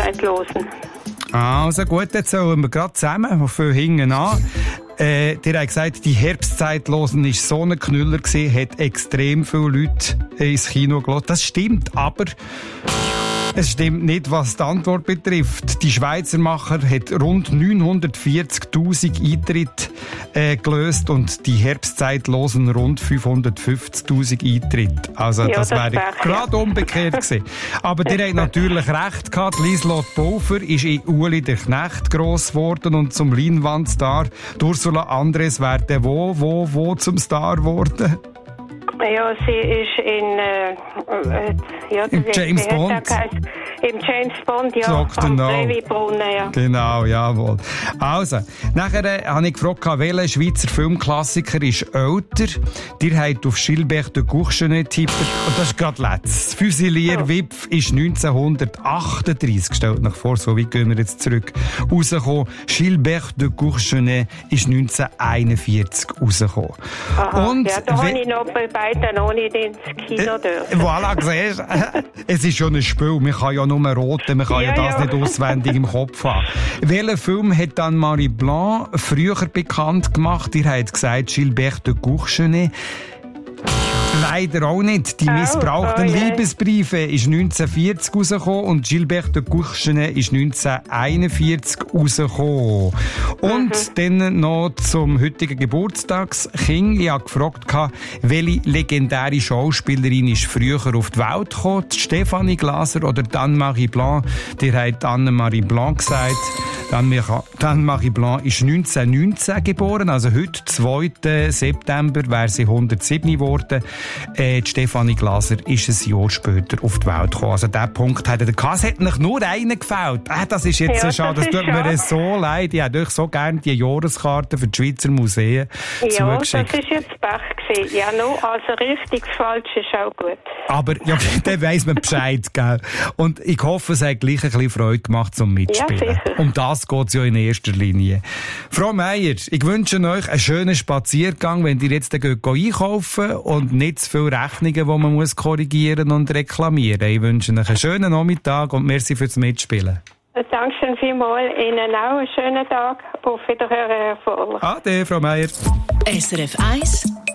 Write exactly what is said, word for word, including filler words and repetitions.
Herbstzeitlosen. Also gut, jetzt sollen wir gerade zusammen, von hinten an. Äh, der hat gesagt, die Herbstzeitlosen war so ein Knüller gewesen, hat extrem viele Leute ins Kino gelassen. Das stimmt, aber es stimmt nicht, was die Antwort betrifft. Die Schweizer Macher hat rund neunhundertvierzigtausend Eintritte äh, gelöst und die Herbstzeitlosen rund fünfhundertfünfzigtausend Eintritte. Also Ja, das, das wäre gerade umgekehrt gewesen. Aber der hat natürlich recht gehabt. Lieslott Pulver ist in Uli der Knecht gross geworden und zum Leinwandstar. Ursula Andres wäre der wo, wo, wo zum Star geworden? Ja, sie ist in äh, äh, ja, Im James Bond. Im James Bond, ja. Doktor am No. Trevi-Brunnen, ja. Genau, jawohl. Also, nachher äh, habe ich gefragt, welcher Schweizer Filmklassiker ist älter. Ihr habt auf Gilbert de Courchenet getippt. Und das ist gerade letztes. Fusilier Oh. Wipf ist neunzehnhundertachtunddreissig, stellt euch vor, so weit gehen wir jetzt zurück, rausgekommen. Gilbert de Courchenet ist neunzehnhunderteinundvierzig rausgekommen. Aha. Und ja, da we- habe ich noch bei beiden noch nicht ins Kino dürfen. Voilà, siehst du? Es ist schon ein Spiel. Man kann ja nur roten, man kann ja, Ja, das ja. nicht auswendig im Kopf haben. Welchen Film hat dann Marie Blanc früher bekannt gemacht? Ihr habt gesagt, Gilbert de Courchenet. Leider auch nicht. Die Oh, missbrauchten oh je. Liebesbriefe ist neunzehnhundertvierzig rausgekommen und Gilbert de Courchenet ist neunzehnhunderteinundvierzig rausgekommen. Und Mhm. dann noch zum heutigen Geburtstagskind. Ich habe gefragt, welche legendäre Schauspielerin ist früher auf die Welt gekommen? Die Stefanie Glaser oder Anne-Marie Blanc? Der hat Anne-Marie Blanc gesagt. Anne-Marie Blanc ist neunzehnhundertneunzehn geboren, also heute, zweiten September, wäre sie hundertsieben geworden. Äh, die Stefanie Glaser ist ein Jahr später auf die Welt gekommen. Also diesen Punkt hat er gehabt. Es hat noch nur einen gefällt. Ah, das ist jetzt Ja, so schade. Das, das tut ist mir schade. so leid. Ich hätte euch so gerne die Jahreskarten für die Schweizer Museen Ja, das zugeschickt. ist jetzt Pech gewesen. Ja, no, also richtig falsch ist auch gut. Aber ja, dann weiss man Bescheid, gell? Und ich hoffe, es hat gleich ein bisschen Freude gemacht zum Mitspielen. Ja, sicher. Um das geht es ja in erster Linie. Frau Meier, ich wünsche euch einen schönen Spaziergang, wenn ihr jetzt dann geht einkaufen und nicht zu viele Rechnungen, die man muss korrigieren und reklamieren. Ich wünsche euch einen schönen Nachmittag und merci fürs Mitspielen. Dankeschön vielmals. Ihnen auch einen schönen Tag. Auf Wiederhören, Herr Voller. Ade, Frau Meier. S R F eins